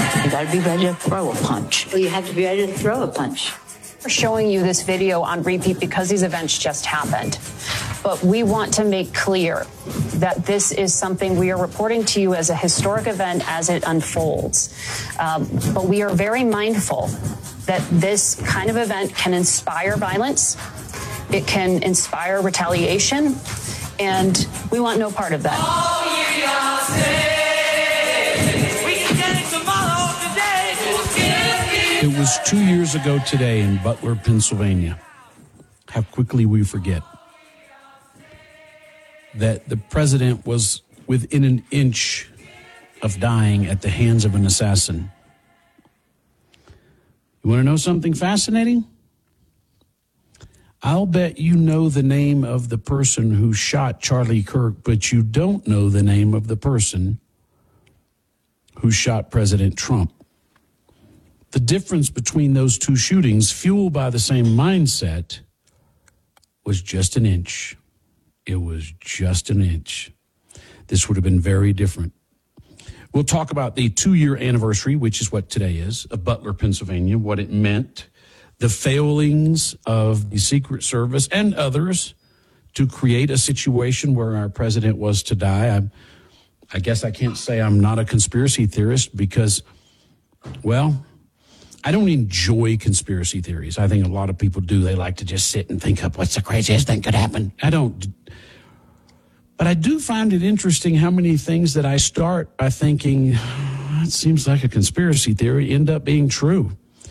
You got to be ready to throw a punch. Well, you have to be ready to throw a punch. We're showing you this video on repeat because these events just happened. But we want to make clear that this is something we are reporting to you as a historic event as it unfolds. But we are very mindful that this kind of event can inspire violence. It can inspire retaliation. And we want no part of that. It was 2 years ago today in Butler, Pennsylvania. How quickly we forget that the president was within an inch of dying at the hands of an assassin. You want to know something fascinating? I'll bet you know the name of the person who shot Charlie Kirk, but you don't know the name of the person who shot President Trump. The difference between those two shootings, fueled by the same mindset, was just an inch. It was just an inch. This would have been very different. We'll talk about the 2-year anniversary, which is what today is, of Butler, Pennsylvania, what it meant, the failings of the Secret Service and others to create a situation where our president was to die. I guess I can't say I'm not a conspiracy theorist because, well, I don't enjoy conspiracy theories. I think a lot of people do. They like to just sit and think up what's the craziest thing could happen. I don't. But I do find it interesting how many things that I start by thinking, it seems like a conspiracy theory, end up being true.